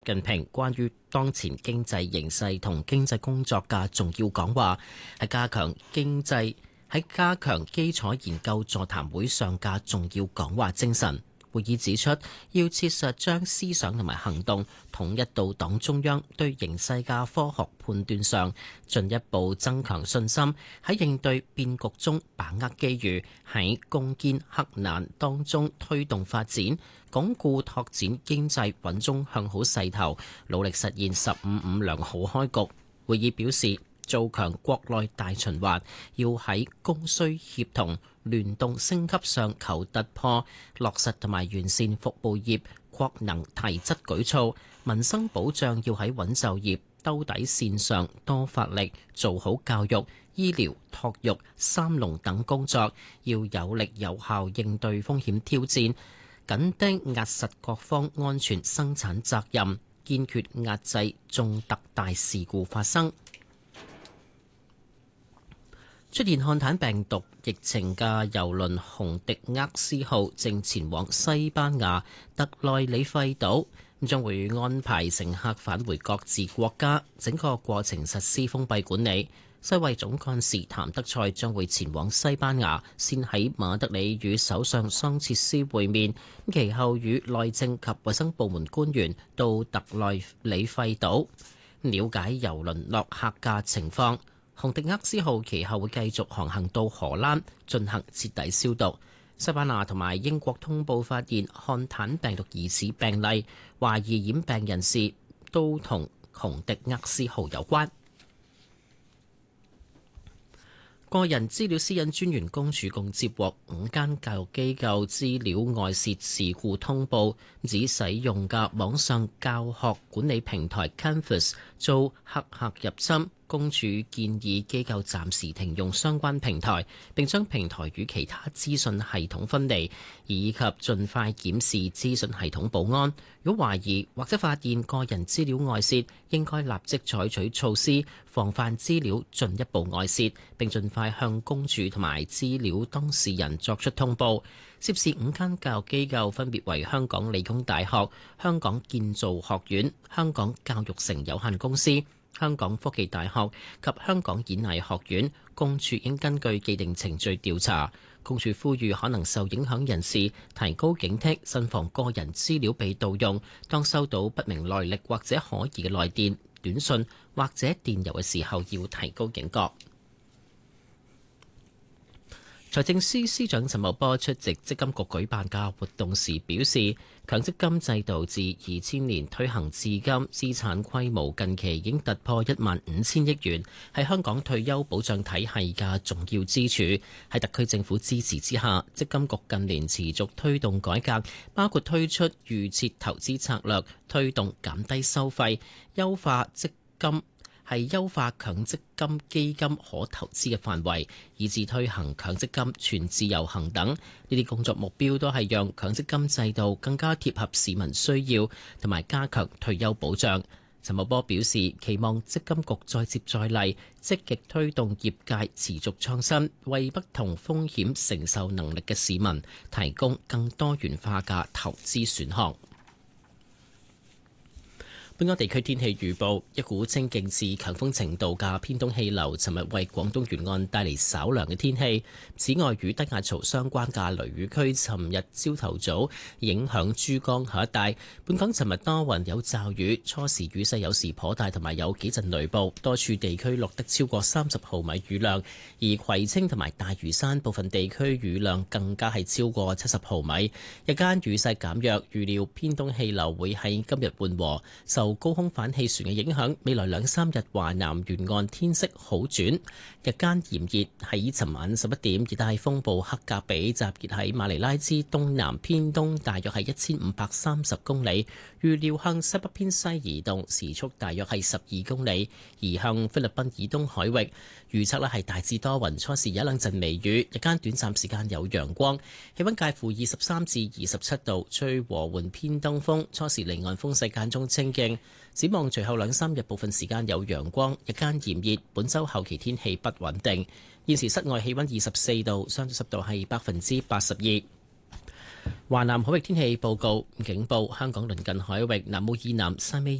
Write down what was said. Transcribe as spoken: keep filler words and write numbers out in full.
近平關於當前經濟形勢同經濟工作嘅重要講話，係加強經濟喺加強基礎研究座談會上嘅重要講話精神。會議指出，要切實將思想同埋行動統一到黨中央對形勢嘅科學判斷上，進一步增強信心，喺應對變局中把握機遇，喺攻堅克難當中推動發展，鞏固拓展經濟穩中向好勢頭，努力實現十五五良好開局。會議表示，做強國內大循環，要喺供需協同、聯動升級上求突破，落實同埋完善服務業擴能提質舉措，民生保障要喺穩就業、兜底線上多發力，做好教育、醫療、托育三農等工作，要有力有效應對風險挑戰，緊盯壓實各方安全生產責任，堅決壓制重特大事故發生。出現漢坦病毒疫情嘅郵輪紅迪厄斯號正前往西班牙特內里費島，將會安排乘客返回各自國家，整個過程實施封閉管理。世衛總幹事譚德塞將會前往西班牙，先喺馬德里與首相桑切斯會面，其後與內政及衛生部門官員到特內里費島了解郵輪落客嘅情況。紅迪厄斯號其後會繼續航行到荷蘭進行徹底消毒。西班牙同埋英國通報發現漢坦病毒疑似病例，懷疑染病人士都同紅迪厄斯號有關。個人資料私隱專員公署共接獲五間教育機構資料外泄事故通報，指使用嘅網上教學管理平台 Canvas 遭黑客入侵。公署建議機構暫時停用相關平台，並將平台與其他資訊系統分離，以及盡快檢視資訊系統保安。如果懷疑或者發現個人資料外泄，應該立即採取措施，防範資料進一步外泄，並盡快向公署同埋資料當事人作出通報。涉事五間教育機構分別為香港理工大學、香港建造學院、香港教育城有限公司、香港科技大學及香港演藝學院。公署應根據既定程序調查。公署呼籲可能受影響人士提高警惕，慎防個人資料被盜用。當收到不明來歷或者可疑嘅來電、短信或者電郵嘅時候，要提高警覺。財政司司長陳茂波出席積金局舉辦嘅活動時表示，強積金制度自二千年推行至今，資產規模近期已經突破一萬五千億元，係香港退休保障體系嘅重要支柱。喺特區政府支持之下，積金局近年持續推動改革，包括推出預設投資策略，推動減低收費，優化積金。係優化強積金基金可投資嘅範圍，以至推行強積金全自由行等。呢啲工作目標都係讓強積金制度更加貼合市民需要，同埋加強退休保障。陳茂波表示，期望積金局再接再厲，積極推動業界持續創新，為不同風險承受能力嘅市民提供更多元化嘅投資選項。本港地區天氣預報，一股清勁至強風程度嘅偏東氣流尋日為廣東沿岸帶嚟稍涼嘅天氣。此外，與低壓槽相關嘅雷雨區尋日朝頭早影響珠江口一帶。本港尋日多雲有驟雨，初時雨勢有時頗大，同埋有幾陣雷暴，多處地區錄得超過三十毫米雨量。而葵青同埋大嶼山部分地區雨量更加係超過七十毫米。日間雨勢減弱，預料偏東氣流會喺今日緩和。受高空反氣旋嘅影響，未來兩三日華南沿岸天色好轉，日間炎熱。喺尋晚十一點，熱帶風暴克格比集結喺馬尼拉之東南偏東，大約係一千五百三十公里，預料向西北偏西移動，時速大約係十二公里，移向菲律賓以東海域。預測咧係大致多雲，初時有一兩陣微雨，日間短暫時間有陽光，氣溫介乎二十三至二十七度，吹和緩偏東風，初時離岸風勢間中清勁。展望隨後兩三日部分時間有陽光，日間炎熱，本週後期天氣不穩定。現時室外氣溫二十四度，相對濕度係百分之八十二。 華南海域天氣報告，警報香港鄰近海域南澳以南汕尾